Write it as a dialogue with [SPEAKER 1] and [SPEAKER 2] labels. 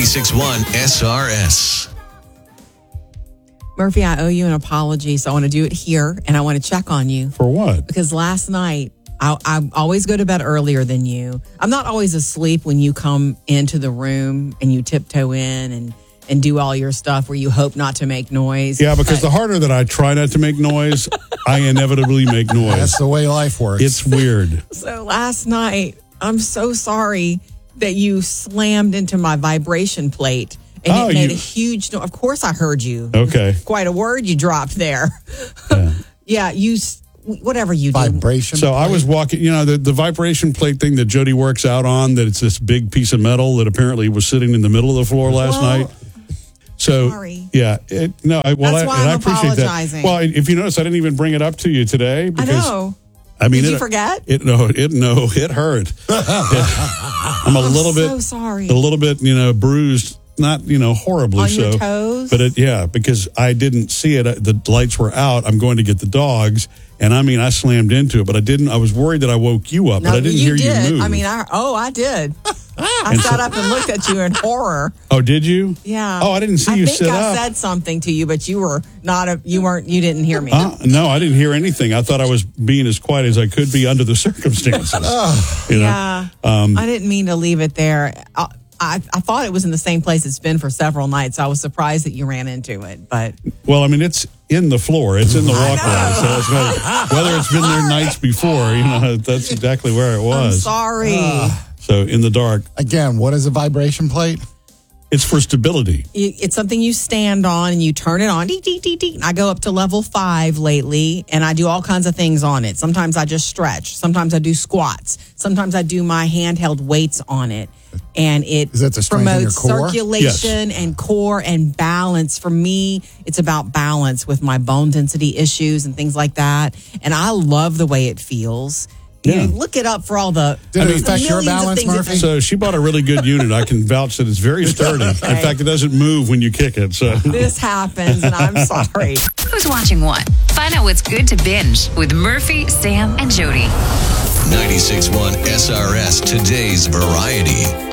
[SPEAKER 1] 96.1 SRS.
[SPEAKER 2] Murphy, I owe you an apology, so I want to do it here, and I want to check on you.
[SPEAKER 3] For what?
[SPEAKER 2] Because last night, I always go to bed earlier than you. I'm not always asleep when you come into the room and you tiptoe in and do all your stuff where you hope not to make noise.
[SPEAKER 3] Yeah, because the harder that I try not to make noise, I inevitably make noise.
[SPEAKER 4] That's the way life works.
[SPEAKER 3] It's weird.
[SPEAKER 2] So last night, I'm so sorry that you slammed into my vibration plate. And it made a huge noise. Of course I heard you.
[SPEAKER 3] Okay.
[SPEAKER 2] Quite a word you dropped there. Yeah, whatever you do.
[SPEAKER 4] Vibration
[SPEAKER 3] So
[SPEAKER 4] plate.
[SPEAKER 3] I was walking, the vibration plate thing that Jody works out on, that it's this big piece of metal that apparently was sitting in the middle of the floor last night. So,
[SPEAKER 2] sorry.
[SPEAKER 3] Yeah.
[SPEAKER 2] That's why I'm
[SPEAKER 3] I appreciate
[SPEAKER 2] apologizing.
[SPEAKER 3] that. Well, if you notice, I didn't even bring it up to you today. Because,
[SPEAKER 2] I know.
[SPEAKER 3] I mean,
[SPEAKER 2] Did you forget?
[SPEAKER 3] It hurt. I'm a little bit,
[SPEAKER 2] so sorry.
[SPEAKER 3] a little bit, bruised. Not, horribly
[SPEAKER 2] On
[SPEAKER 3] so.
[SPEAKER 2] your toes?
[SPEAKER 3] But because I didn't see it. The lights were out. I'm going to get the dogs. And I slammed into it, but I didn't. I was worried that I woke you up, but I didn't hear you move.
[SPEAKER 2] I mean, I did. I sat up and looked at you in horror.
[SPEAKER 3] Oh, did you?
[SPEAKER 2] Yeah.
[SPEAKER 3] Oh, I didn't see you sit
[SPEAKER 2] I think I
[SPEAKER 3] up.
[SPEAKER 2] said something to you, but you didn't hear me.
[SPEAKER 3] No, I didn't hear anything. I thought I was being as quiet as I could be under the circumstances.
[SPEAKER 2] Yeah. I didn't mean to leave it there. I thought it was in the same place it's been for several nights. I was surprised that you ran into it, but
[SPEAKER 3] Well, it's in the floor. It's in the walkway. So it's not, whether it's been there nights before, that's exactly where it
[SPEAKER 2] I'm
[SPEAKER 3] was.
[SPEAKER 2] sorry.
[SPEAKER 3] So in the dark.
[SPEAKER 4] Again, what is a vibration plate?
[SPEAKER 3] It's for stability.
[SPEAKER 2] It's something you stand on and you turn it on. Dee, dee, dee, dee. I go up to level 5 lately, and I do all kinds of things on it. Sometimes I just stretch. Sometimes I do squats. Sometimes I do my handheld weights on it. And it
[SPEAKER 4] Is that to strengthen your
[SPEAKER 2] promotes
[SPEAKER 4] core?
[SPEAKER 2] circulation and core and balance. For me, it's about balance with my bone density issues and things like that. And I love the way it feels.
[SPEAKER 3] Yeah.
[SPEAKER 2] Look it up for all the
[SPEAKER 4] Did it
[SPEAKER 2] the
[SPEAKER 4] affect your
[SPEAKER 2] millions of
[SPEAKER 4] balance,
[SPEAKER 2] things it
[SPEAKER 4] Murphy?
[SPEAKER 3] So she bought a really good unit. I can vouch that it's very sturdy. In fact, it doesn't move when you kick it. So
[SPEAKER 2] This happens, and I'm sorry.
[SPEAKER 5] Who's watching what? Find out what's good to binge with Murphy, Sam, and Jody.
[SPEAKER 1] 96.1 SRS, today's variety.